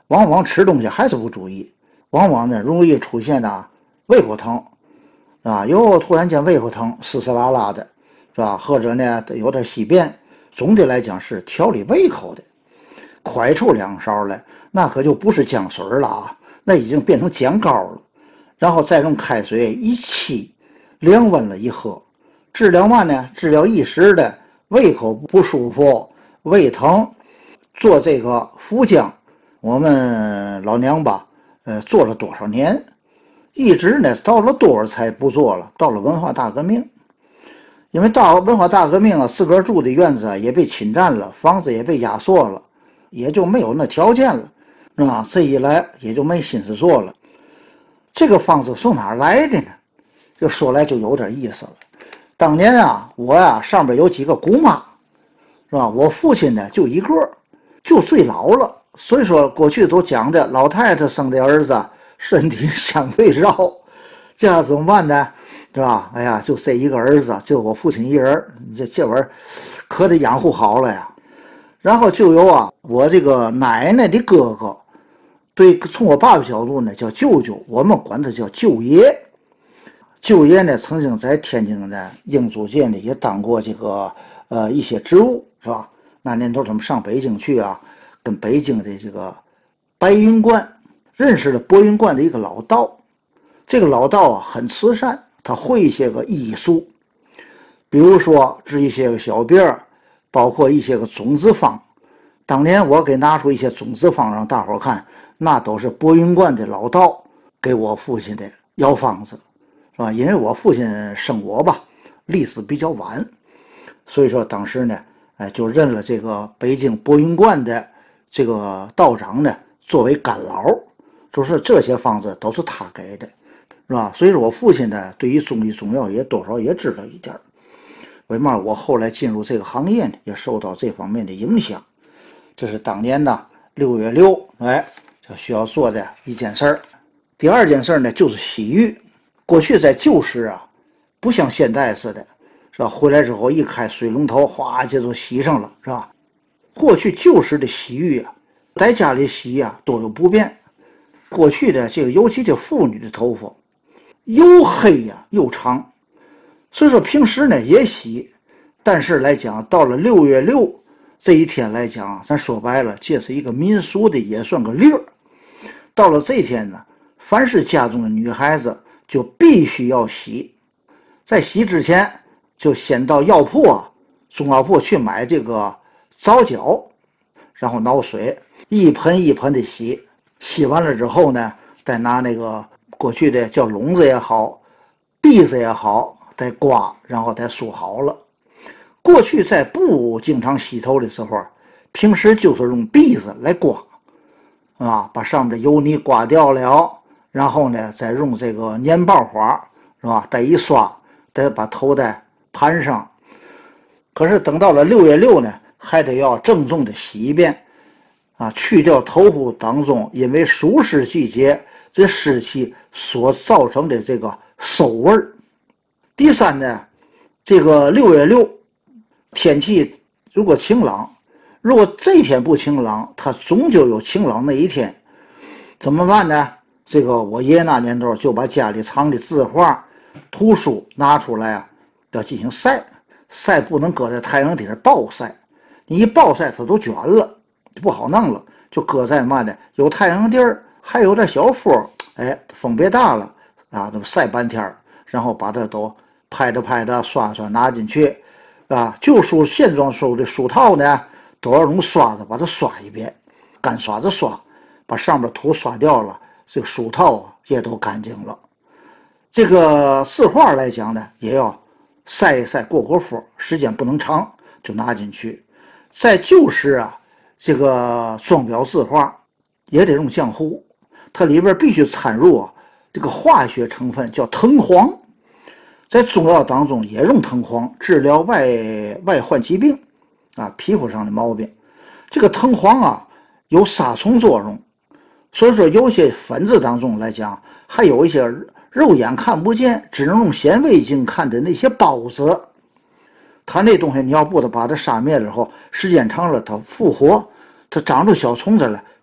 往往吃东西还是不注意，往往呢容易出现胃口疼，是吧？又突然间胃口疼，湿湿拉拉的，是吧？或者呢有点稀便，总的来讲是调理胃口的。快出2勺来，那可就不是姜水了那已经变成姜膏了。然后再用开水一沏，凉温了一喝。治疗嘛呢？治疗一时的胃口不舒服、胃疼。做这个腹姜，我们老娘吧，做了多少年，一直呢到了多少才不做了？到了文化大革命。因为文化大革命自个儿住的院子也被侵占了，房子也被压缩了，也就没有那条件了，是吧？这一来也就没心思做了。这个方子从哪儿来的呢？就说来就有点意思了。当年我上边有几个姑妈，是吧？我父亲呢就一个，就最老了。所以说过去都讲的老太太生的儿子身体相对绕，这样怎么办呢？是吧？哎呀，就这一个儿子，就我父亲一人，这玩意儿可得养护好了呀。然后就有我这个奶奶的哥哥，对，从我爸爸角度呢叫舅舅，我们管他叫舅爷。舅爷呢曾经在天津的英租界呢也当过这个一些职务，是吧？那年头他们上北京去跟北京的这个白云观认识了博云观的一个老道。这个老道很慈善，他会一些个艺术，比如说治一些个小病，包括一些个种子方。当年我给拿出一些种子方让大伙看，那都是博云观的老道给我父亲的药方子，是吧？因为我父亲生我吧历史比较晚，所以说当时呢就认了这个北京博云观的这个道长呢作为干老，就是这些方子都是他给的，是吧？所以说我父亲呢对于中医中药也多少也知道一点。为嘛我后来进入这个行业呢也受到这方面的影响。这是当年6月6就需要做的一件事儿。第二件事呢就是洗浴。过去在旧时不像现在似的，是吧？回来之后一开水龙头，哗就洗上了，是吧？过去旧时的洗浴在家里洗多有不便。过去的这个尤其这妇女的头发又黑又长，所以说平时呢也洗，但是来讲到了6月6这一天来讲，咱说白了这是一个民俗的也算个例儿。到了这一天呢，凡是家中的女孩子就必须要洗。在洗之前就先到药铺中药铺去买这个皂角，然后熬水一盆一盆的洗。洗完了之后呢，再拿那个过去的叫笼子也好，篦子也好，再刮，然后再梳好了。过去在不经常洗头的时候，平时就是用篦子来刮，把上面的油泥刮掉了，然后呢再用这个粘爆花，是吧？再一刷，再把头再盘上。可是等到了6月6呢，还得要郑重的洗一遍去掉头部当中因为暑湿季节这湿气所造成的这个馊味儿。第三呢，这个6月6天气如果晴朗，如果这天不晴朗，它终究有晴朗那一天，怎么办呢？这个我爷爷那年头就把家里藏的字画、图书拿出来要进行晒，晒不能搁在太阳底下暴晒，你一暴晒它都卷了，不好弄了，就搁在有太阳地儿，还有点小风，风别大了那么晒半天，然后把它都拍的刷拿进去旧书现装书的书套呢，都要用刷子把它刷一遍，干刷子刷，把上面土刷掉了，这个书套也都干净了。这个字画来讲呢，也要晒一晒过风，时间不能长，就拿进去。在旧时这个装裱字画也得用浆糊，它里边必须掺入这个化学成分叫藤黄。在中药当中也用藤黄治疗外患疾病皮肤上的毛病。这个藤黄有杀虫作用，所以说有些粉子当中来讲，还有一些肉眼看不见，只能用显微镜看的那些孢子。它那东西你要不把它杀灭了后，时间长了它复活，它长出小虫子来，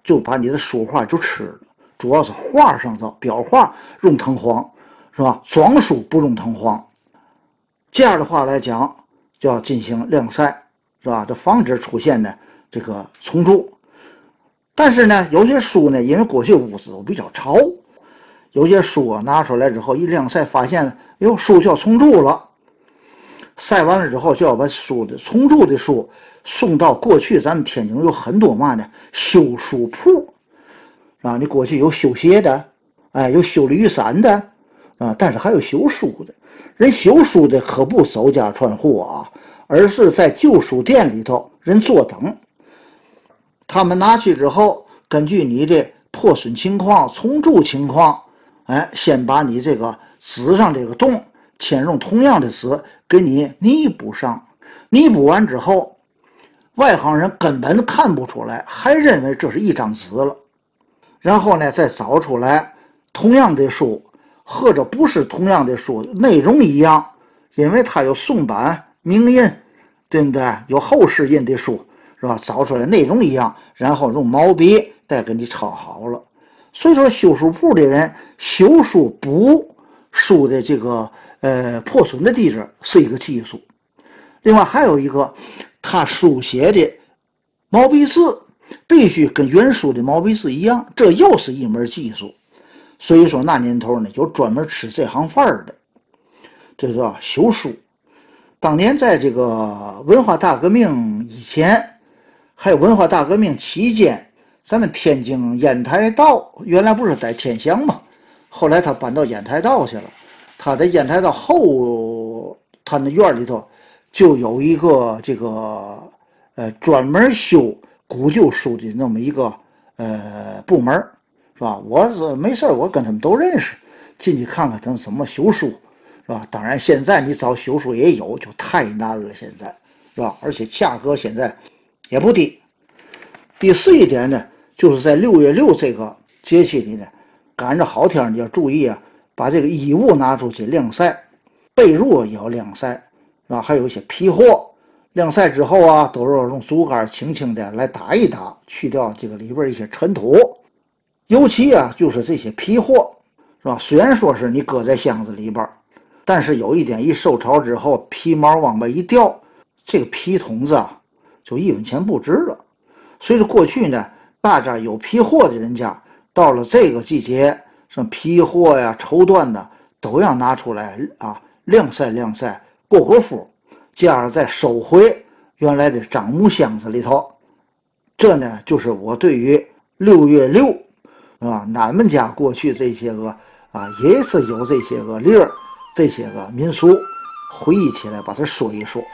就把你的书画就吃了。主要是画上头裱画用藤黄，是吧？装书不用藤黄。这样的话来讲，就要进行晾晒，是吧？这防止出现呢这个虫蛀。但是呢，有些书呢，因为过去屋子都比较潮，有些书啊拿出来之后一晾晒，发现哟书就要虫蛀了。晒完了之后，就要把虫蛀的书送到过去咱们天津有很多嘛呢修书铺，啊，你过去有修鞋的，哎，有修雨伞的，啊，但是还有修书的。人修书的可不守家串户啊，而是在旧书店里头人坐等。他们拿去之后，根据你的破损情况、虫蛀情况，哎，先把你这个纸上这个洞先用同样的纸给你弥补上，弥补完之后，外行人根本看不出来，还认为这是一张纸了。然后呢，再找出来同样的书，或者不是同样的书，内容一样，因为它有宋版明印，对不对？有后世印的书，是吧？找出来内容一样，然后用毛笔再给你抄好了。所以说，修书铺的人修书补书的这个破损的地址是一个技术。另外还有一个，他书写的毛笔字必须跟原书的毛笔字一样，这又是一门技术。所以说那年头呢，有专门吃这行饭的，这叫修书。当年在这个文化大革命以前，还有文化大革命期间，咱们天津烟台道原来不是在天祥吗？后来他搬到烟台道去了。他在烟台道后，他那院里头就有一个这个专门修古旧书的那么一个部门，是吧？我是没事我跟他们都认识，进去看看他们怎么修书，是吧？当然现在你找修书也有，就太难了现在，是吧？而且价格现在也不低。第四一点呢，就是在6月6这个节气里呢，赶着好天你要注意啊，把这个衣物拿出去晾晒，被褥也要晾晒，是吧？还有一些皮货，晾晒之后啊，都要用竹竿轻轻的来打一打，去掉这个里边一些尘土。尤其啊，就是这些皮货，是吧？虽然说是你搁在箱子里边，但是有一点，一受潮之后，皮毛往外一掉，这个皮筒子啊，就1文钱不值了。所以说过去呢，大家有皮货的人家，到了这个季节，像皮货呀、绸缎的，都要拿出来啊，晾晒晾晒，过过腹，这样再收回原来的樟木箱子里头。这呢，就是我对于6月6，是吧？俺们家过去这些个啊，也是有这些个例儿，这些个民俗，回忆起来把它说一说。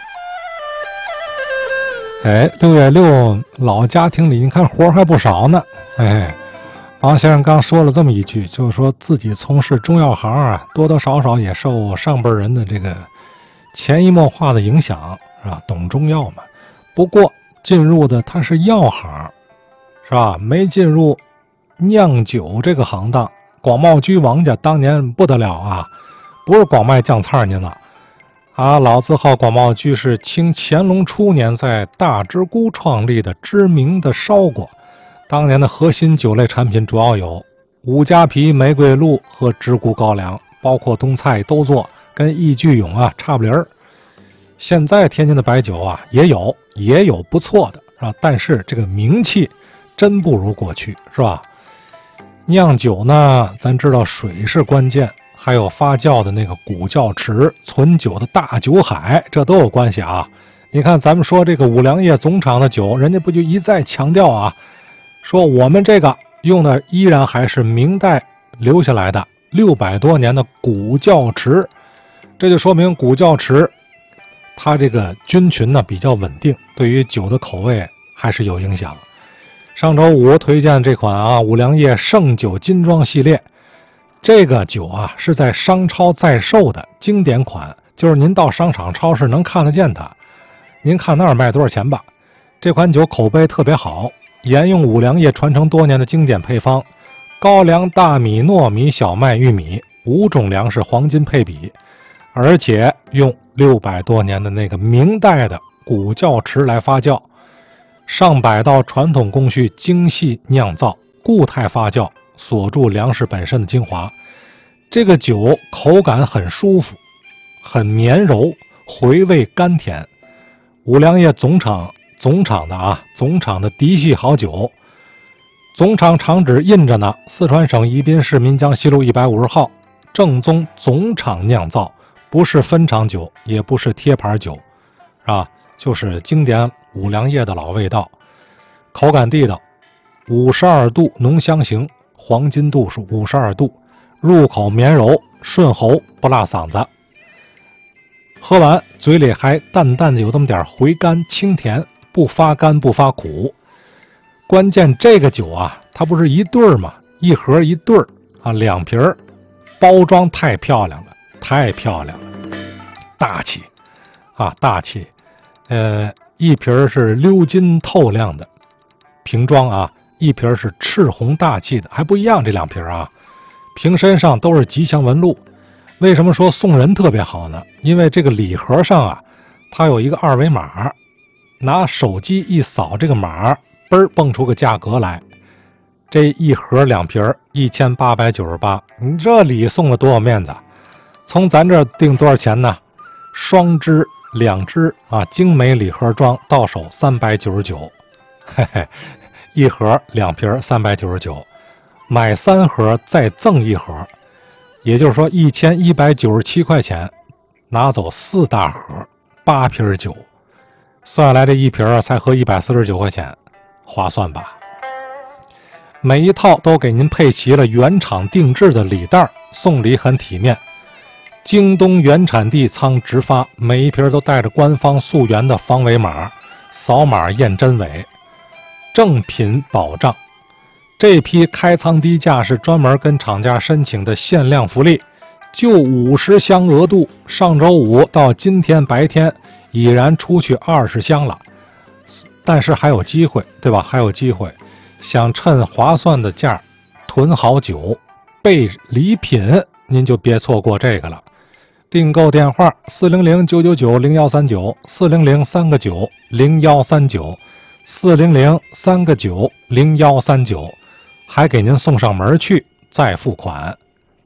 哎，6月6，老家庭里你看活还不少呢。哎，王先生刚说了这么一句，就是说自己从事中药行啊，多多少少也受上辈人的这个潜移默化的影响，是吧？懂中药嘛。不过进入的他是药行，是吧？没进入酿酒这个行当。广茂居王家当年不得了啊，不是光卖酱菜呢了啊！老字号广茂居是清乾隆初年在大直沽创立的知名的烧锅。当年的核心酒类产品主要有五加皮、玫瑰露和直沽高粱，包括冬菜都做，跟益聚永啊差不离儿。现在天津的白酒啊也有不错的，是吧？但是这个名气真不如过去，是吧？酿酒呢，咱知道水是关键，还有发酵的那个古窖池、存酒的大酒海，这都有关系啊。你看咱们说这个五粮液总厂的酒，人家不就一再强调啊，说我们这个用的依然还是明代留下来的600多年的古窖池，这就说明古窖池它这个菌群呢比较稳定，对于酒的口味还是有影响。上周五推荐这款啊五粮液盛酒金装系列，这个酒啊是在商超在售的经典款，就是您到商场超市能看得见它，您看那儿卖多少钱吧。这款酒口碑特别好，沿用五粮液传承多年的经典配方，高粱、大米、糯米、小麦、玉米5种粮食黄金配比，而且用600多年的那个明代的古窖池来发酵。 上百道传统工序精细酿造，固态发酵，锁住粮食本身的精华。这个酒口感很舒服，很绵柔，回味甘甜。五粮液总厂的嫡系好酒，总厂厂址印着呢，四川省宜宾市岷江西路150号，正宗总厂酿造，不是分厂酒，也不是贴牌酒，是吧？就是经典五粮液的老味道，口感地道，52度浓香型，黄金度是52度，入口绵柔顺喉，不辣嗓子。喝完嘴里还淡淡的有这么点回甘清甜，不发干不发苦。关键这个酒啊，它不是一对儿吗？一盒一对儿啊，2瓶儿，包装太漂亮了，太漂亮了，大气啊，大气。一瓶是鎏金透亮的瓶装啊，一瓶是赤红大气的，还不一样。这2瓶啊，瓶身上都是吉祥纹路。为什么说送人特别好呢？因为这个礼盒上啊，它有一个2维码，拿手机一扫这个码，嘣蹦出个价格来。这一盒2瓶1898，你这礼送的多有面子。从咱这定多少钱呢？双支2支啊，精美礼盒装到手399，嘿嘿，一盒2瓶399，买3盒再赠1盒，也就是说1197块钱，拿走4大盒8瓶酒，算下来这一瓶才合149块钱，划算吧？每一套都给您配齐了原厂定制的礼袋，送礼很体面。京东原产地仓直发，每一瓶都带着官方溯源的方尾码，扫码验真伪，正品保障。这批开仓低价是专门跟厂家申请的限量福利，就50箱额度，上周五到今天白天已然出去20箱了，但是还有机会，对吧？还有机会，想趁划算的价囤好酒备礼品，您就别错过这个了。订购电话400-999-0139 400-3个9-0139 400-3个9-0139，还给您送上门去，再付款。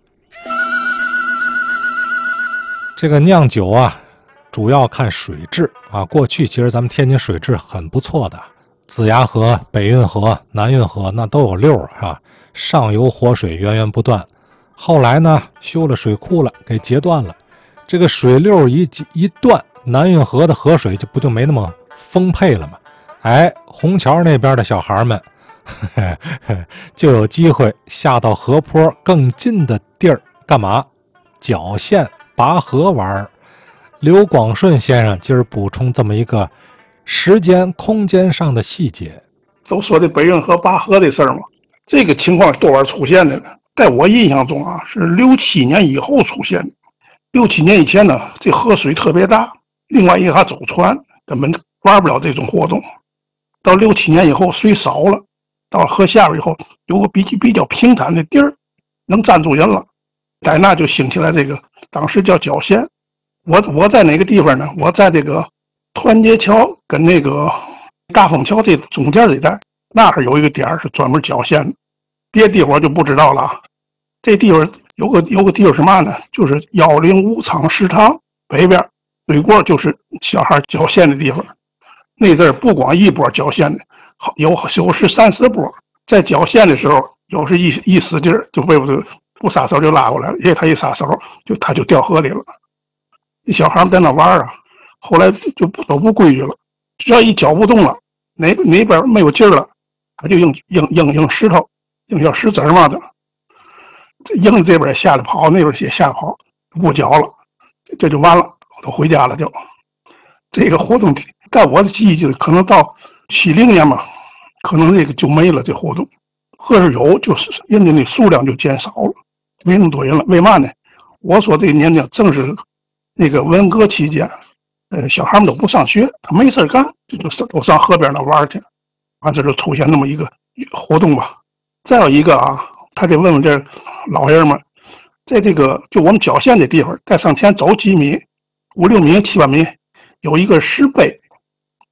这个酿酒啊，主要看水质啊。过去其实咱们天津水质很不错的，子牙河、北运河、南运河那都有溜是吧？上游活水源源不断。后来呢，修了水库了，给截断了。这个水溜一断，南运河的河水就没那么丰沛了嘛。哎，虹桥那边的小孩们就有机会下到河坡更近的地儿干嘛？绞线拔河玩。刘广顺先生今儿补充这么一个时间空间上的细节。 都说这北运河拔河的事儿嘛，这个情况多晚出现的呢？在我印象中啊，是6、7年以后出现的。6、7年以前呢，这河水特别大，另外一个还走船，根本玩不了这种活动。到6、7年以后，水少了，到河下边以后，有个比较平坦的地儿，能站住人了。在那就兴起来这个，当时叫绞线。我在哪个地方呢？我在这个团结桥跟那个大丰桥这中间这带，那儿有一个点是专门绞线的，别地方就不知道了啊。这地方有个地方是嘛呢？就是105厂食堂北边对过就是小孩绞线的地方。那阵儿不光一波绞线的，有30-40波。在绞线的时候，有时一使劲就被不撒手就拉过来了，因为他一撒手他就掉河里了。小孩在那玩啊，后来就都不规矩了，只要一搅不动了，哪边没有劲儿了，他就硬石头，硬小石子嘛的。硬这边下来跑，那边也下跑，不搅了，这就完了，都回家了就。这个活动在我的记忆就可能到70年嘛，可能这个就没了这活动。或是有，就是人家那数量就减少了，没那么多人了。为嘛呢？我说这个年龄正是那个文革期间，小孩们都不上学，他没事干，就都上河边那玩去，完这就出现那么一个活动吧。再有一个啊，他得问问这老人们，在这个就我们绞线的地方，再上前走几米，5、6米、7、8米，有一个石碑。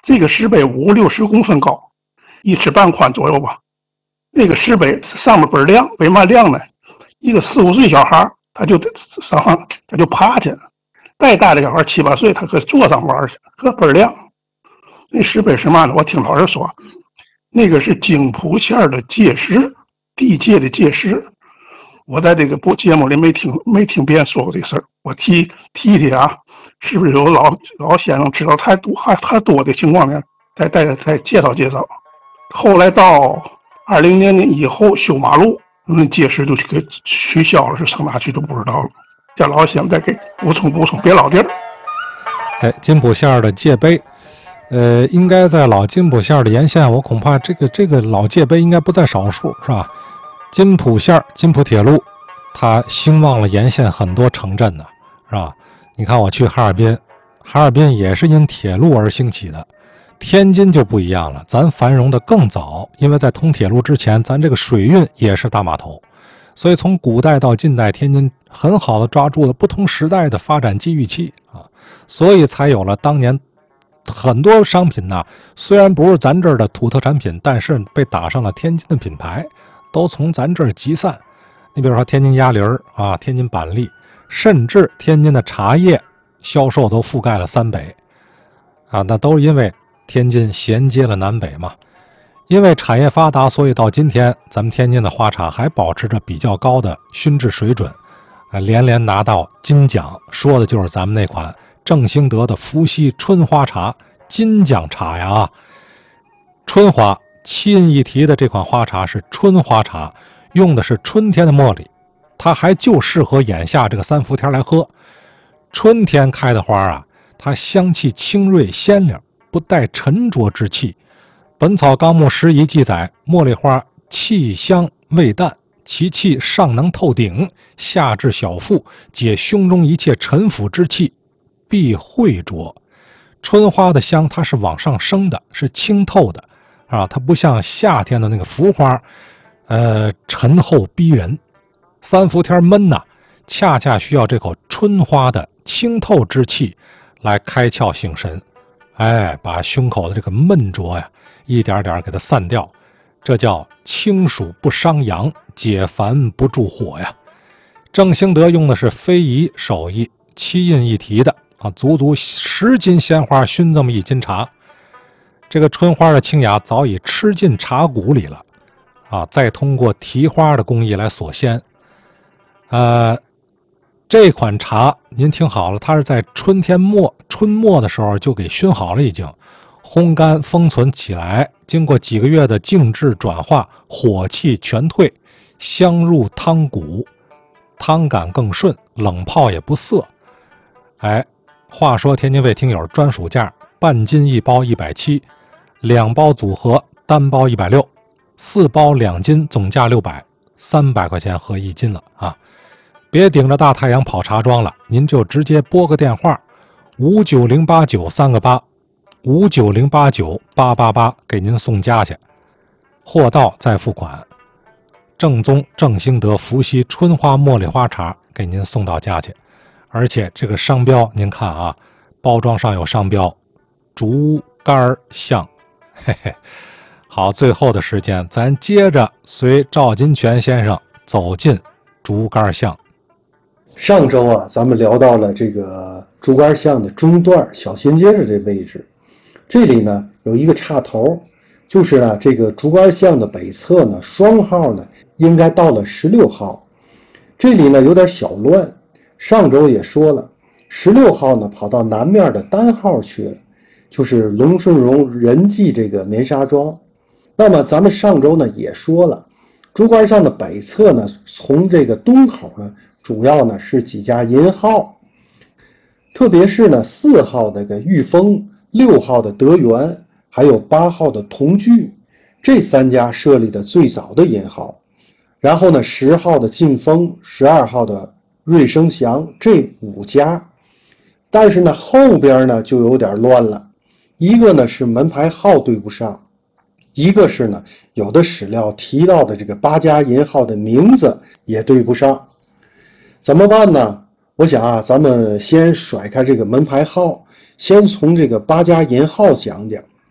这个石碑50-60公分高，1尺半宽左右吧。那个石碑上面倍亮，为嘛亮呢？一个4-5岁小孩他就上他就爬去，再大的小孩7-8岁他可坐上玩去，可倍亮。那石碑是嘛呢？我听老师说，那个是京浦线的界石，地界的界石。我在这个节目里没听别人说过这事儿，我提啊，是不是有老先生知道太多的情况呢？再介绍介绍。后来到20年以后修马路，界石就给取消了，是上哪去都不知道了。叫老先生再给补充，别老地儿。 津浦线的界碑，应该在老津浦线的沿线，我恐怕这个老界碑应该不在少数，是吧？津浦线、津浦铁路，它兴旺了沿线很多城镇呢，是吧？你看我去哈尔滨，哈尔滨也是因铁路而兴起的。天津就不一样了，咱繁荣的更早，因为在通铁路之前，咱这个水运也是大码头，所以从古代到近代，天津很好的抓住了不同时代的发展机遇期啊，所以才有了当年很多商品呢，虽然不是咱这儿的土特产品，但是被打上了天津的品牌，都从咱这儿集散。你比如说天津鸭梨啊，天津板栗，甚至天津的茶叶销售都覆盖了3北啊，那都是因为天津衔接了南北嘛。因为产业发达，所以到今天咱们天津的花茶还保持着比较高的熏制水准，连连拿到金奖，说的就是咱们那款正兴德的伏羲春花茶，金奖茶呀。春花7印一提的这款花茶是春花茶，用的是春天的茉莉，它还就适合眼下这个3伏天来喝。春天开的花啊，它香气清锐鲜亮，不带沉着之气。本草纲目拾遗记载，茉莉花气香味淡，其气上能透顶，下至小腹，解胸中一切沉腐之气，必秽浊。春花的香它是往上升的，是清透的啊，它不像夏天的那个浮花沉厚逼人。3伏天闷呐，恰恰需要这口春花的清透之气来开窍醒神，把胸口的这个闷浊呀一点点给它散掉，这叫清暑不伤阳，解烦不助火呀。正兴德用的是非遗手艺7印一提的啊，足10斤鲜花熏这么1斤茶。这个春花的清雅早已吃进茶骨里了啊，再通过提花的工艺来锁鲜。这款茶您听好了，它是在春末的时候就给熏好了，已经烘干封存起来，经过几个月的静置转化，火气全退，香入汤骨，汤感更顺，冷泡也不涩。话说天津卫听友专属价，半斤1包170，2包组合单包160，4包2斤总价600，300块钱合1斤了啊！别顶着大太阳跑茶庄了，您就直接拨个电话59089个8，590898888给您送家去，货到再付款。正宗正兴德伏羲春花茉莉花茶给您送到家去，而且这个商标您看啊，包装上有商标竹竿巷。好，最后的时间咱接着随赵金泉先生走进竹竿巷。 上周啊，咱们聊到了这个竹竿巷的中段小新街的这位置，这里呢有一个岔头，就是呢这个竹竿巷的北侧呢双号呢应该到了16号，这里呢有点小乱。上周也说了，16号呢跑到南面的单号去了，就是龙顺荣仁记这个棉纱庄。那么咱们上周呢也说了，竹竿巷的北侧呢从这个东口呢主要呢是几家银号，特别是呢4号的个裕丰，6号的德源，还有8号的同聚，这3家设立的最早的银号。然后呢10号的晋丰，12号的瑞声祥，这5家。但是呢后边呢就有点乱了，一个呢是门牌号对不上，一个是呢有的史料提到的这个8家银号的名字也对不上。怎么办呢？我想啊，咱们先甩开这个门牌号，先从这个8家银号讲讲。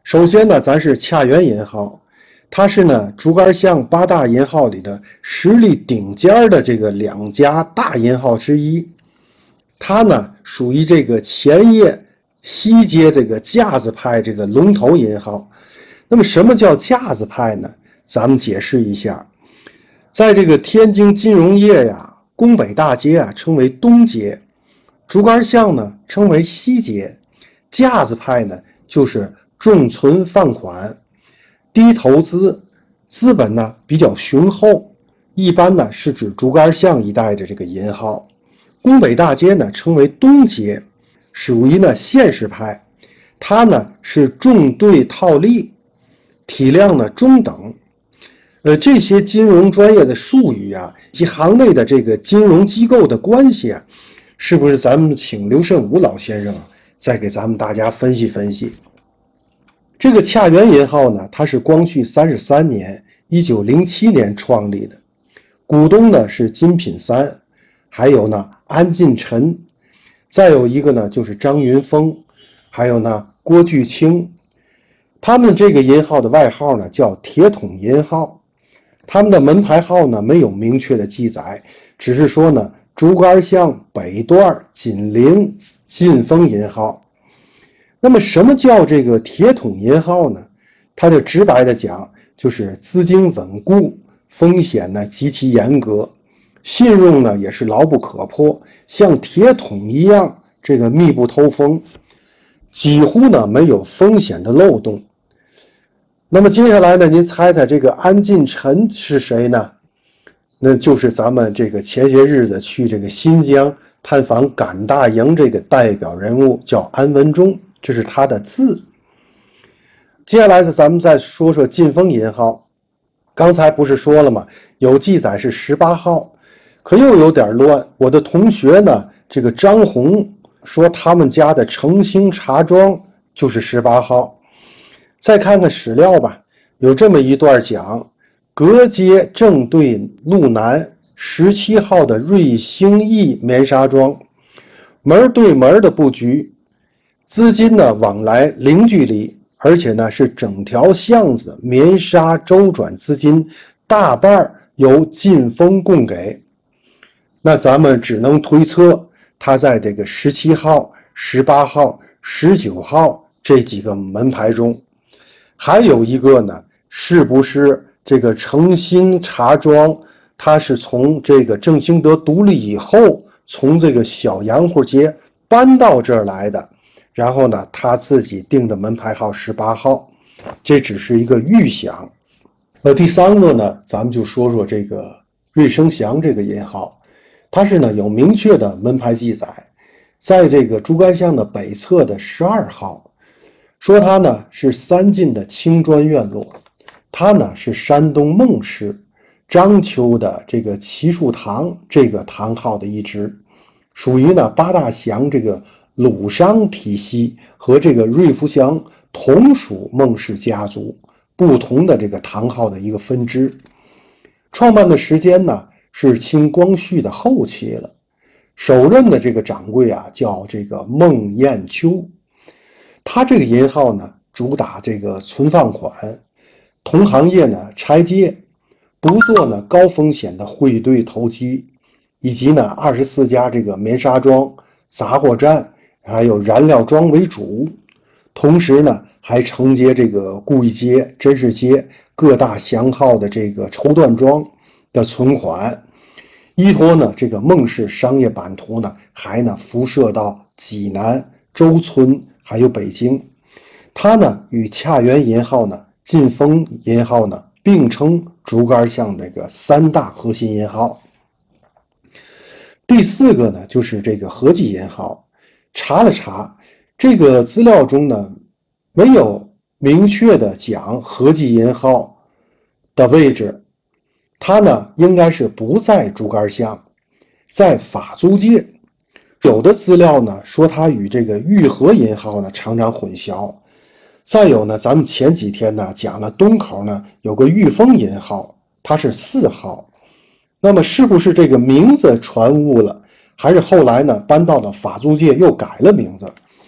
首先呢，咱是洽源银号，它是呢竹竿巷8大银号里的实力顶尖的这个2家大银号之一。它呢属于这个前叶西街这个架子派这个龙头银号。那么什么叫架子派呢？咱们解释一下，在这个天津金融业呀，宫北大街啊称为东街，竹竿巷呢称为西街。架子派呢就是重存放款，低投资，资本呢比较雄厚，一般呢是指竹竿巷一带的这个银号。宫北大街呢称为东街，属于呢现实派，它呢是重兑套利，体量呢中等。这些金融专业的术语啊，及行内的这个金融机构的关系啊，是不是咱们请刘慎武老先生再给咱们大家分析分析？这个洽源银号呢，它是光绪33年1907年创立的，股东呢是金品三，还有呢安进臣，再有一个呢就是张云峰，还有呢郭巨清。他们这个银号的外号呢叫铁桶银号，他们的门牌号呢没有明确的记载，只是说呢竹竿巷北段紧邻晋丰银号。那么什么叫这个铁桶银号呢？它就直白的讲，就是资金稳固，风险呢极其严格，信用呢也是牢不可破，像铁桶一样这个密不透风，几乎呢没有风险的漏洞。那么接下来呢，您猜猜这个安进臣是谁呢？那就是咱们这个前些日子去这个新疆探访赶大营这个代表人物，叫安文忠，这是他的字。接下来呢，咱们再说说晋丰银号。刚才不是说了吗？有记载是18号，可又有点乱。我的同学呢，这个张红说他们家的诚兴茶庄就是18号。再看看史料吧，有这么一段讲，隔街正对路南17号的瑞兴义棉纱庄，门对门的布局，资金呢往来零距离，而且呢是整条巷子棉纱周转资金大半由晋丰供给。那咱们只能推测，他在这个17号、18号、19号这几个门牌中。还有一个呢，是不是这个诚兴茶庄，它是从这个郑兴德独立以后，从这个小洋户街搬到这儿来的，然后呢他自己定的门牌号18号，这只是一个预想。第三个呢，咱们就说说这个瑞声祥这个银号，它是呢有明确的门牌记载，在这个竹竿巷的北侧的12号，说它呢是3进的青砖院落，它呢是山东孟氏章丘的这个齐树堂这个堂号的一支，属于呢8大祥这个鲁商体系和这个瑞福祥同属孟氏家族不同的这个堂号的一个分支。创办的时间呢是清光绪的后期了，首任的这个掌柜啊叫这个孟彦秋。他这个银号呢主打这个存放款，同行业呢拆借，不做呢高风险的汇兑投机，以及呢24家这个棉纱庄、杂货站还有燃料庄为主，同时呢还承接这个顾义街、真市街各大祥号的这个绸缎庄的存款，依托呢这个孟氏商业版图呢，还呢辐射到济南、周村还有北京。它呢与洽源银号呢、晋丰银号呢并称竹竿巷这个3大核心银号。第4个呢就是这个和记银号，查了查这个资料中呢没有明确的讲和记银号的位置，它呢应该是不在竹竿巷，在法租界。有的资料呢说它与这个玉和银号呢常常混淆。再有呢，咱们前几天呢讲了东口呢有个裕丰银号，它是4号。那么是不是这个名字传误了，还是后来呢搬到了法租界又改了名字？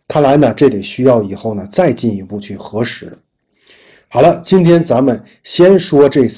看来呢，这得需要以后呢再进一步去核实。好了，今天咱们先说这